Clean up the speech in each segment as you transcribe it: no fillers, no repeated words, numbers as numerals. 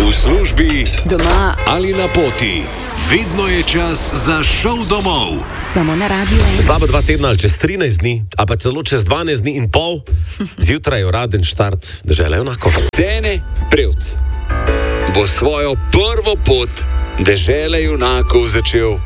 V službi, doma ali na poti. Vedno je čas za šov domov. Samo na Radio 1. Slaba 2 tedna ali čez 13 dni, ali pa celo čez 12 dni in pol, zjutraj je uraden štart Dežele junakov. Cene Prevc bo svojo prvo pot Dežele junakov začel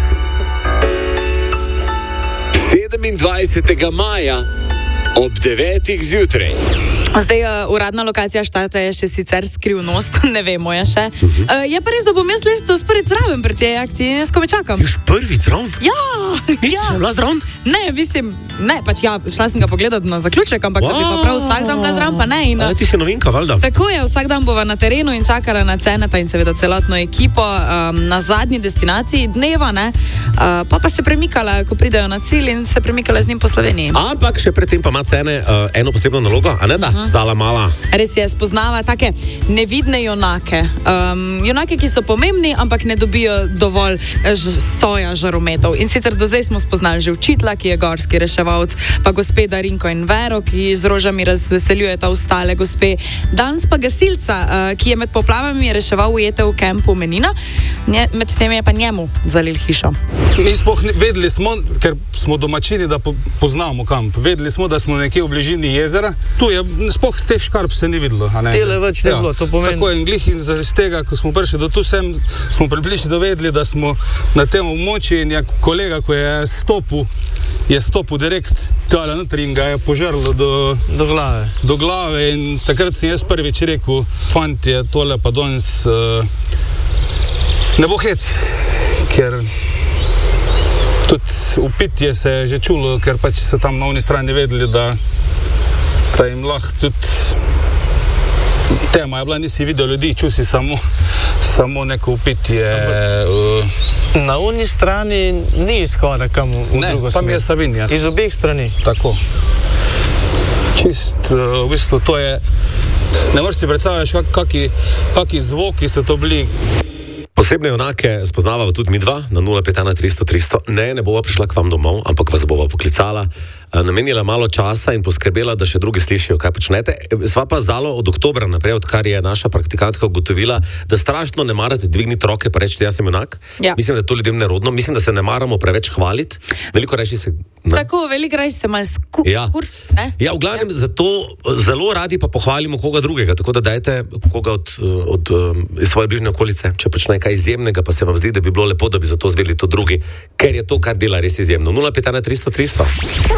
27. maja ob 9. zjutraj. Zdaj, uradna lokacija štarta je še sicer skrivnost, ne vemo je še. Je pa res, da bom jaz letos prvič zraven pri tej akciji in jaz ko me čakam. Još prvič zraven? Ja! Nisi še bila zraven? Ne, mislim, ne, pač ja, šla sem ga pogledat na zaključek, ampak da bi pa prav vsak dan bila zraven, pa ne. In, ti si novinka, valjda? Tako je, vsak dan bova na terenu in čakala na Ceneta in seveda celotno ekipo na zadnji destinaciji dneva, ne. Pa se premikala, ko pridejo na cilj in se premikala z njim po Sloveniji. Ampak še predtem pa ima Cene eno posebno nalogo, a ne da? Zala mala. Res je, spoznava take nevidne junake. Junake, ki so pomembni, ampak ne dobijo dovolj soja žarometov. In sicer do zdaj smo spoznali že učitla, ki je gorski reševalc, pa gospe Darinko in Vero, ki z rožami razveseljujeta ostale gospe. Danes pa gasilca, ki je med poplavami reševal ujete v kempu Menina, med tem je pa njemu zalil hišo. Mi vedeli smo, ker smo domačini, da poznamo kamp. Vedeli smo, da smo nekje v bližini jezera. Tu je sploh teh škarp se ni videlo. Tele več ne bilo, to pomeni. Tako je, in glih in zaradi tega, ko smo prišli do tu sem, smo približno dovedli, da smo na tem območju in je kolega, ko je stopil direkt tale notri in ga je požrlo do glave in takrat sem jaz prvič rekel, fantje, tole pa danes ne bo hec, ker tudi upitje se je že čulo, ker pač so tam na oni strani vedeli, da jim lahko tudi tema je bila, nisi videl ljudi, čusi samo neko upitje. Na oni strani ni izhoda kam v drugo smer. Tam je Savinja. Iz obeh strani. Tako. Čist, v bistvu to je, ne moreš si predstavljaš, kaki zvoki so to bili. Posebne junake spoznavava tudi midva na 051 300 300. Ne bova prišla k vam domov, ampak vas bova poklicala, namenila malo časa in poskrbela, da še drugi slišijo, kaj počnete. Sva pa Zalo od oktobra naprej, odkar je naša praktikantka ugotovila, da strašno ne marate dvigniti roke pa reči, jaz sem junak. Ja. Mislim, da je to ljudem nerodno. Mislim, da se ne maramo preveč hvaliti. Veliko reči se... Tako, veliko reči se malo Ja, v glavnem zato zelo radi pa pohvalimo koga drugega, tako da dajte koga od svoje bližnje okolice, če počne kaj izjemnega, pa se vam zdi, da bi bilo lepo, da bi zato zvedeli to drugi, ker je to, kar dela res izjemno. 051 300 300.